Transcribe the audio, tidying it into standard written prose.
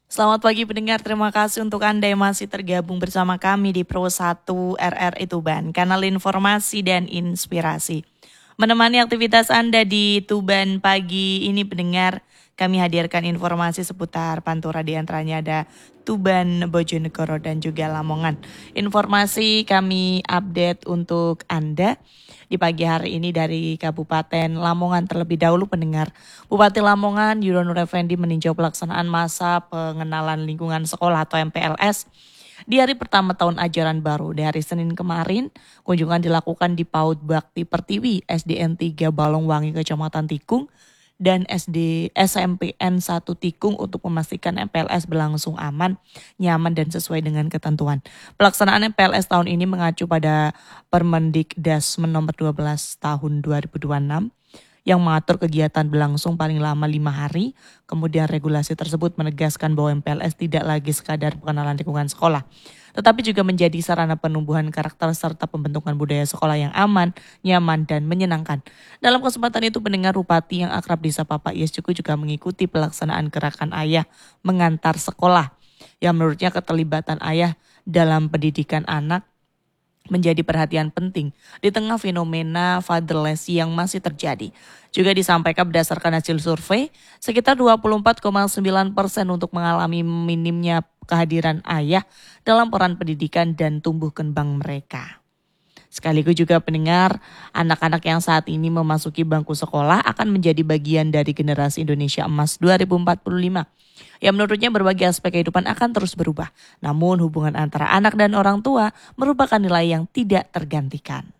Selamat pagi pendengar, terima kasih untuk Anda yang masih tergabung bersama kami di Pro 1 RRI Tuban, kanal informasi dan inspirasi. Menemani aktivitas Anda di Tuban pagi ini pendengar, kami hadirkan informasi seputar Pantura, di antaranya ada Tuban, Bojonegoro dan juga Lamongan. Informasi kami update untuk Anda di pagi hari ini dari Kabupaten Lamongan terlebih dahulu pendengar. Bupati Lamongan Yudo Nur Effendi meninjau pelaksanaan masa pengenalan lingkungan sekolah atau MPLS di hari pertama tahun ajaran baru. Di hari Senin kemarin, kunjungan dilakukan di PAUD Bakti Pertiwi SDN 3 Balongwangi Kecamatan Tikung dan SMPN 1 Tikung untuk memastikan MPLS berlangsung aman, nyaman dan sesuai dengan ketentuan. Pelaksanaan MPLS tahun ini mengacu pada Permendikdas nomor 12 tahun 2026 yang mengatur kegiatan berlangsung paling lama 5 hari. Kemudian regulasi tersebut menegaskan bahwa MPLS tidak lagi sekadar pengenalan lingkungan sekolah, tetapi juga menjadi sarana penumbuhan karakter serta pembentukan budaya sekolah yang aman, nyaman, dan menyenangkan. Dalam kesempatan itu pendengar, Bupati yang akrab disapa Pak Yescuku juga mengikuti pelaksanaan gerakan ayah mengantar sekolah, yang menurutnya keterlibatan ayah dalam pendidikan anak menjadi perhatian penting di tengah fenomena fatherless yang masih terjadi. Juga disampaikan berdasarkan hasil survei, sekitar 24,9% untuk mengalami minimnya kehadiran ayah dalam peran pendidikan dan tumbuh kembang mereka. Sekaligus juga pendengar, anak-anak yang saat ini memasuki bangku sekolah akan menjadi bagian dari generasi Indonesia Emas 2045. Yang menurutnya berbagai aspek kehidupan akan terus berubah. Namun hubungan antara anak dan orang tua merupakan nilai yang tidak tergantikan.